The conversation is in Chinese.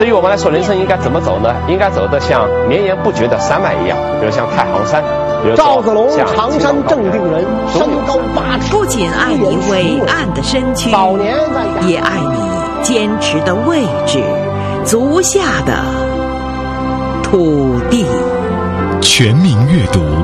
对于我们来说，人生应该怎么走呢？应该走得像绵延不绝的山脉一样，比如像太行山，比如赵子龙，常山正定人，身高8尺， 不仅爱你伟岸的身躯， 早年在也爱你坚持的位置，足下的土地。 全民阅读。